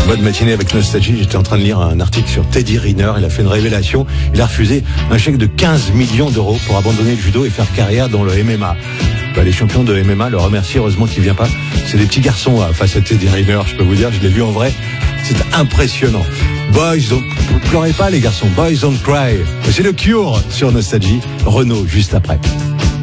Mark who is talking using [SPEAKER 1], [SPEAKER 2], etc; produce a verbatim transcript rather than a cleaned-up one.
[SPEAKER 1] Bonne matinée avec Nostalgie. J'étais en train de lire un article sur Teddy Riner. Il a fait une révélation. Il a refusé un chèque de quinze millions d'euros pour abandonner le judo et faire carrière dans le M M A. Bah, les champions de M M A le remercient, heureusement qu'il vient pas. C'est des petits garçons là, face à Teddy Riner, je peux vous dire, je l'ai vu en vrai. C'est impressionnant. Boys don't... Pleurez pas les garçons. Boys don't cry. C'est le Cure sur Nostalgie. Renaud juste après.